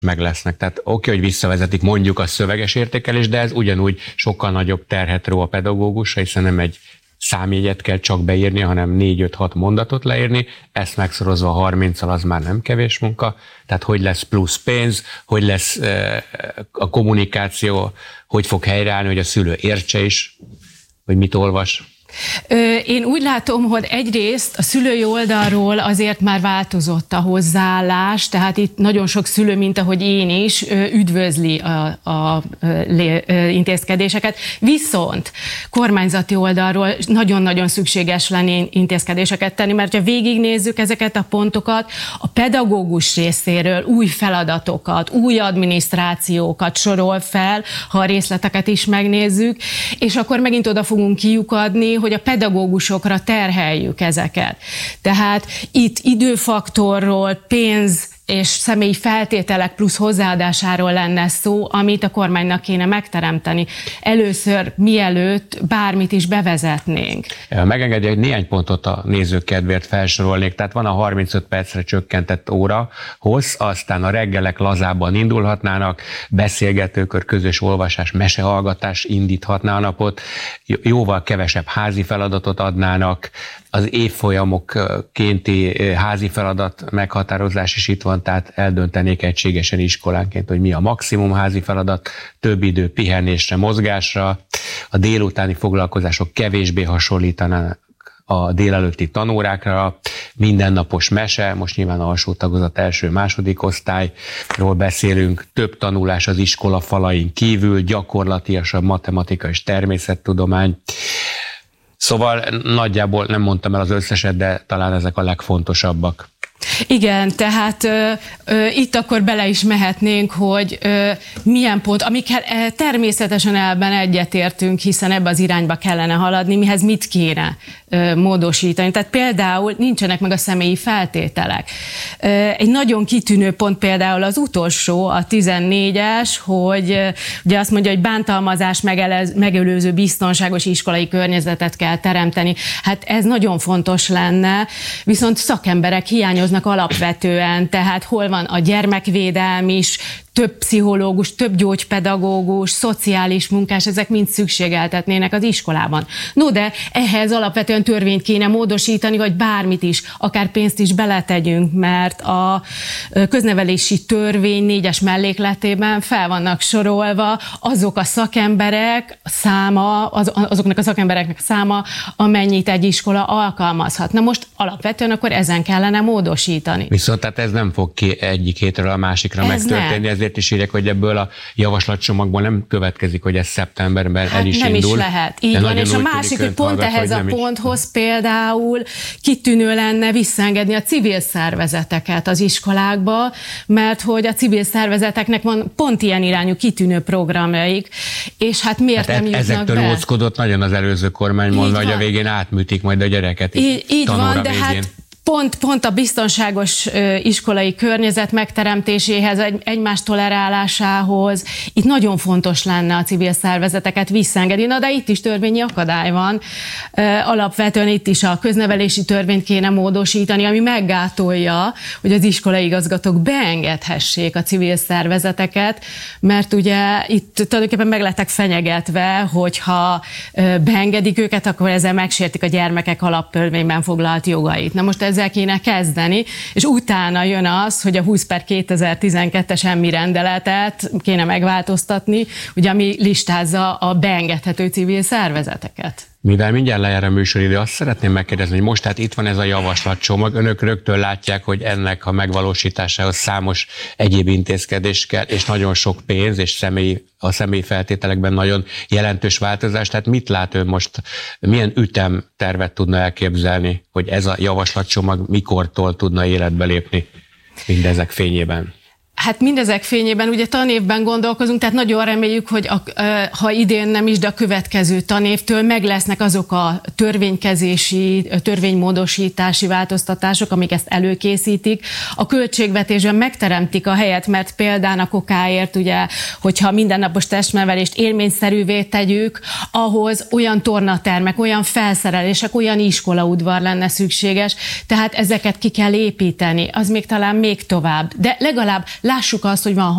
meg lesznek. Tehát oké, hogy visszavezetik mondjuk a szöveges értékelés, de ez ugyanúgy sokkal nagyobb terhet ró a pedagógusra, hiszen nem egy számjegyet kell csak beírni, hanem 4-5-6 mondatot leírni, ezt megszorozva 30-al az már nem kevés munka, tehát hogy lesz plusz pénz, hogy lesz a kommunikáció, hogy fog helyreállni, hogy a szülő értse is, hogy mit olvas. Én úgy látom, hogy egyrészt a szülői oldalról azért már változott a hozzáállás, tehát itt nagyon sok szülő, mint ahogy én is, üdvözli a intézkedéseket, viszont kormányzati oldalról nagyon-nagyon szükséges lenne intézkedéseket tenni, mert ha végignézzük ezeket a pontokat, a pedagógus részéről új feladatokat, új adminisztrációkat sorol fel, ha a részleteket is megnézzük, és akkor megint oda fogunk kiukadni, hogy a pedagógusokra terheljük ezeket. Tehát itt időfaktorról, pénz és személyi feltételek plusz hozzáadásáról lenne szó, amit a kormánynak kéne megteremteni. Először, mielőtt bármit is bevezetnénk. Megengedje, hogy néhány pontot a nézők kedvéért felsorolnék. Tehát van a 35 percre csökkentett óra hossz, aztán a reggelek lazábban indulhatnának, beszélgetőkör, közös olvasás, mesehallgatás indíthatná a napot, jóval kevesebb házi feladatot adnának, az évfolyamokkénti házi feladat meghatározás is itt van, tehát eldöntenék egységesen iskolánként, hogy mi a maximum házi feladat, több idő pihenésre, mozgásra, a délutáni foglalkozások kevésbé hasonlítanának a délelőtti tanórákra, mindennapos mese, most nyilván a alsó tagozat első-második osztályról beszélünk, több tanulás az iskola falain kívül, gyakorlatiasabb matematika és természettudomány. Szóval nagyjából nem mondtam el az összeset, de talán ezek a legfontosabbak. Igen, tehát itt akkor bele is mehetnénk, hogy milyen pont, amikkel természetesen elben egyetértünk, hiszen ebbe az irányba kellene haladni, mihez mit kéne módosítani. Tehát például nincsenek meg a személyi feltételek. Egy nagyon kitűnő pont például az utolsó, a 14-es, hogy ugye azt mondja, hogy bántalmazás megelőző biztonságos iskolai környezetet kell teremteni. Hát ez nagyon fontos lenne, viszont szakemberek hiányoznak alapvetően, tehát hol van a gyermekvédelm is, több pszichológus, több gyógypedagógus, szociális munkás, ezek mind szükségeltetnének az iskolában. No, de ehhez alapvetően törvényt kéne módosítani, vagy bármit is, akár pénzt is beletegyünk, mert a köznevelési törvény 4-es mellékletében fel vannak sorolva azok a szakemberek száma, azoknak a szakembereknek száma, amennyit egy iskola alkalmazhat. Na most alapvetően akkor ezen kellene módosítani. Viszont tehát ez nem fog egyik hétről a másikra megtörténni, ezért is írják, hogy ebből a javaslatcsomagból nem következik, hogy ez szeptemberben el is nem indul. Nem is lehet. Így van, és a másik, hogy pont ehhez a ponthoz például kitűnő lenne visszaengedni a civil szervezeteket az iskolákba, mert hogy a civil szervezeteknek van pont ilyen irányú kitűnő programjaik, és hát miért nem jutnak ezektől be? Óckodott nagyon az előző kormány, mondva, hogy a végén átműtik majd a gyereket is. Így van, de hát pont a biztonságos iskolai környezet megteremtéséhez, egymás tolerálásához, itt nagyon fontos lenne a civil szervezeteket visszaengedni, de itt is törvényi akadály van. Alapvetően itt is a köznevelési törvényt kéne módosítani, ami meggátolja, hogy az iskolai igazgatók beengedhessék a civil szervezeteket, mert ugye itt tulajdonképpen meg lettek fenyegetve, hogyha beengedik őket, akkor ezzel megsértik a gyermekek alaptörvényben foglalt jogait. Na most ezzel kéne kezdeni, és utána jön az, hogy a 20/2012-es EMMI rendeletet kéne megváltoztatni, ugye, ami listázza a beengedhető civil szervezeteket. Mivel mindjárt lejár a műsoridő, azt szeretném megkérdezni, hogy most hát itt van ez a javaslatcsomag, önök rögtön látják, hogy ennek a megvalósításához számos egyéb intézkedés kell, és nagyon sok pénz, és a személyi feltételekben nagyon jelentős változás. Tehát mit lát ön most, milyen ütemtervet tudna elképzelni, hogy ez a javaslatcsomag mikortól tudna életbe lépni mindezek fényében? Hát mindezek fényében ugye tanévben gondolkozunk, tehát nagyon reméljük, hogy ha idén nem is, de a következő tanévtől meg lesznek azok a törvénymódosítási változtatások, amik ezt előkészítik. A költségvetésben megteremtik a helyet, mert példának okáért, ugye, hogyha mindennapos testnevelést élményszerűvé tegyük, ahhoz olyan tornatermek, olyan felszerelések, olyan iskolaudvar lenne szükséges, tehát ezeket ki kell építeni, az még talán még tovább. De legalább lássuk azt, hogy van